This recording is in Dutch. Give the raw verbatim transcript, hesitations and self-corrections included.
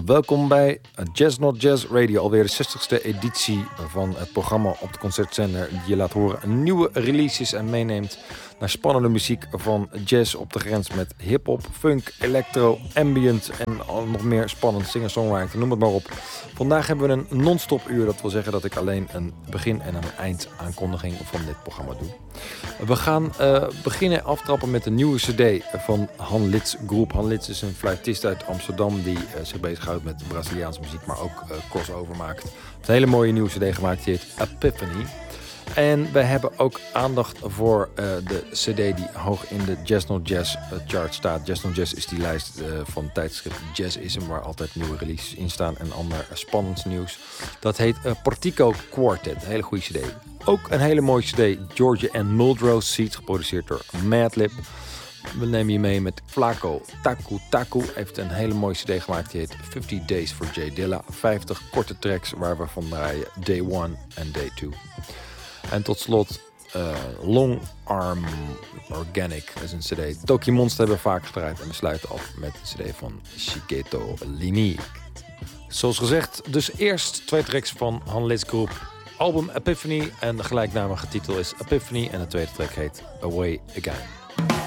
Welkom bij Jazz Not Jazz Radio, alweer de zestigste editie van het programma op de concertzender die je laat horen nieuwe releases en meeneemt naar spannende muziek van jazz op de grens met hip-hop, funk, electro, ambient en nog meer spannend singer-songwriter, noem het maar op. Vandaag hebben we een non-stop uur, dat wil zeggen dat ik alleen een begin- en een eindaankondiging van dit programma doe. We gaan uh, beginnen aftrappen met een nieuwe cd van Han Litz Groep. Han Litz is een fluitist uit Amsterdam die uh, zich bezighoudt met Braziliaanse muziek, maar ook uh, crossover maakt. Een hele mooie nieuwe cd gemaakt, die heet Epiphany. En we hebben ook aandacht voor uh, de cd die hoog in de Jazz Not Jazz uh, chart staat. Jazz Not Jazz is die lijst uh, van tijdschrift Jazzism, waar altijd nieuwe releases in staan en ander uh, spannend nieuws. Dat heet uh, Portico Quartet, een hele goede cd. Ook een hele mooie cd, Georgia and Muldrow Seeds, geproduceerd door Madlib. We nemen je mee met Flaco Taku Taku. Heeft een hele mooie cd gemaakt, die heet fifty Days for Jay Dilla. vijftig korte tracks waar we van draaien Day one en Day two. En tot slot uh, Long Arm Organic, dat is een cd. Tokyo Monster hebben we vaak gedraaid en we sluiten af met de cd van Shigeto Linie. Zoals gezegd, dus eerst twee tracks van Han Litz Groep. Album Epiphany en de gelijknamige titel is Epiphany en de tweede track heet Away Again.